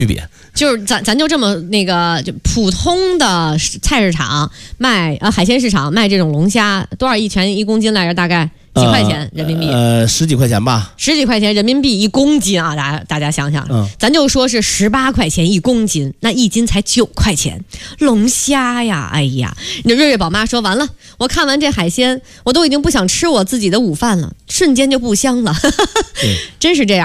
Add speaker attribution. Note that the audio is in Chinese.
Speaker 1: 别。
Speaker 2: 就是咱就这么就普通的菜市场卖海鲜市场卖这种龙虾多少一拳1公斤来着？大概几块钱人民币
Speaker 1: ？10几块钱吧
Speaker 2: ，10几块钱人民币1公斤啊！大家想想，咱就说是18块钱1公斤，那1斤才9块钱，龙虾呀！哎呀，那瑞瑞宝妈说完了，我看完这海鲜，我都已经不想吃我自己的午饭了，瞬间就不香了，真是这样。